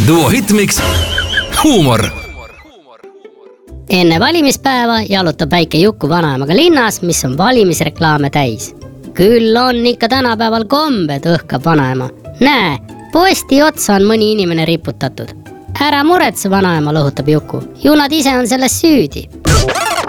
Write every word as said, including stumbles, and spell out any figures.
Duo Hitmix, huumor. Enne valimispäeva jalutab väike Juku vanaemaga linnas, mis on valimisreklaame täis. Küll on ikka tänapäeval kombed, õhkab vanaema. Näe, posti otsa on mõni inimene riputatud. Ära muretse, vanaema, lohutab Juku. Ju nad ise on selles süüdi.